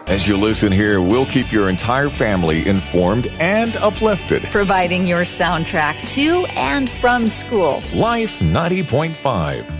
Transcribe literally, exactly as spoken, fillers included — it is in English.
As you listen here, we'll keep your entire family informed and uplifted. Providing your soundtrack to and from school. Life ninety point five.